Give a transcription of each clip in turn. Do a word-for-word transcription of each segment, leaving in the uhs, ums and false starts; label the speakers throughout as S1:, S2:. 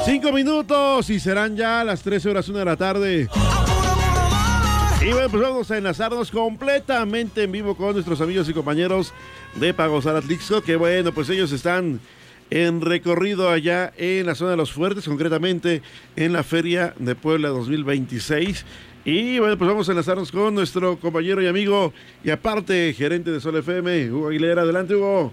S1: Cinco minutos y serán ya las trece horas una de la tarde. Y bueno, pues vamos a enlazarnos completamente en vivo con nuestros amigos y compañeros de Pa' Gozar Atlixco, que bueno, pues ellos están en recorrido allá en la zona de Los Fuertes, concretamente en la Feria de Puebla dos mil veintiséis. Y bueno, pues vamos a enlazarnos con nuestro compañero y amigo, y aparte gerente de Sol F M, Hugo Aguilera. Adelante, Hugo.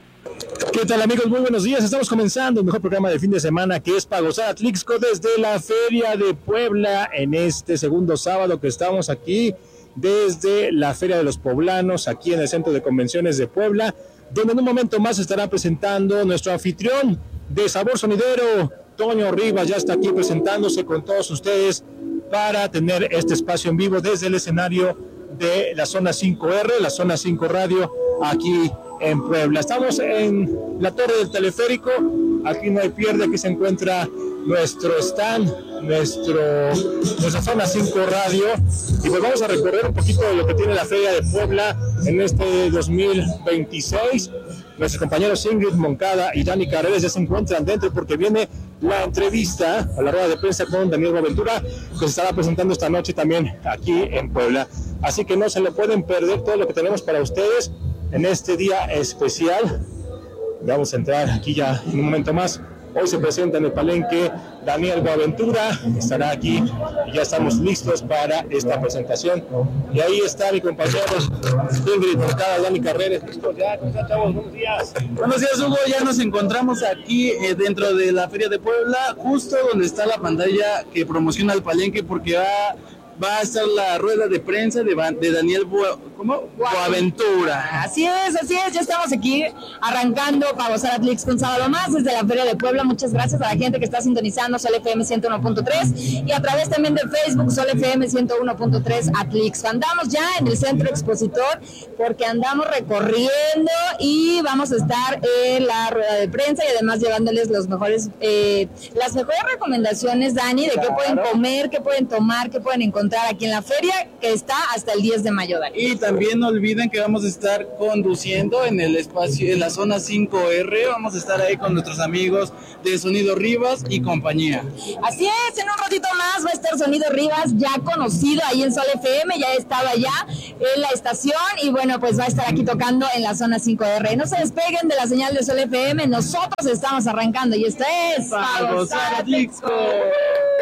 S2: ¿Qué tal, amigos? Muy buenos días. Estamos comenzando el mejor programa de fin de semana, que es Pa' Gozar Atlixco, desde la Feria de Puebla, en este segundo sábado que estamos aquí desde la Feria de los Poblanos, aquí en el Centro de Convenciones de Puebla, donde en un momento más estará presentando nuestro anfitrión de Sabor Sonidero, Toño Rivas. Ya está aquí presentándose con todos ustedes para tener este espacio en vivo desde el escenario de la Zona cinco R, la Zona cinco Radio, aquí en Puebla. Estamos en la Torre del Teleférico, aquí no hay pierde, aquí se encuentra nuestro stand, nuestro, nuestra Zona cinco Radio, y pues vamos a recorrer un poquito de lo que tiene la Feria de Puebla en este dos mil veintiséis. Nuestros compañeros Ingrid Moncada y Dani Carreras ya se encuentran dentro porque viene la entrevista a la rueda de prensa con Daniel Boaventura, que se estará presentando esta noche también aquí en Puebla. Así que no se le pueden perder todo lo que tenemos para ustedes en este día especial. Vamos a entrar aquí ya en un momento más. Hoy se presenta en el palenque Daniel Boaventura, estará aquí y ya estamos listos para esta presentación. Y ahí está mi compañero Ingrid Moncada, Dani Carreras. ¿Listos ya? ¿Cómo están, chavos? Buenos días.
S3: Buenos días, Hugo. Ya nos encontramos aquí eh, dentro de la Feria de Puebla, justo donde está la pantalla que promociona el palenque, porque va... va a estar la rueda de prensa de, de Daniel Boa, ¿cómo? Boaventura.
S4: Así es, así es, ya estamos aquí arrancando Pa' Gozar Atlixco un sábado más desde la Feria de Puebla. Muchas gracias a la gente que está sintonizando Sol F M ciento uno punto tres y a través también de Facebook Sol F M ciento uno punto tres Atlixco. Andamos ya en el centro expositor porque andamos recorriendo y vamos a estar en la rueda de prensa y además llevándoles los mejores, eh, las mejores recomendaciones, Dani, de qué pueden comer, qué pueden tomar, qué pueden encontrar aquí en la feria, que está hasta el diez de mayo, Dani.
S3: Y también no olviden que vamos a estar conduciendo en el espacio, en la Zona cinco R, vamos a estar ahí con nuestros amigos de Sonido Rivas y compañía.
S4: Así es, en un ratito más va a estar Sonido Rivas, ya conocido ahí en Sol F M, ya estaba allá en la estación y bueno, pues va a estar aquí tocando en la Zona cinco R. No se despeguen de la señal de Sol F M, nosotros estamos arrancando y esta es
S3: Pa' Gozar Atlixco.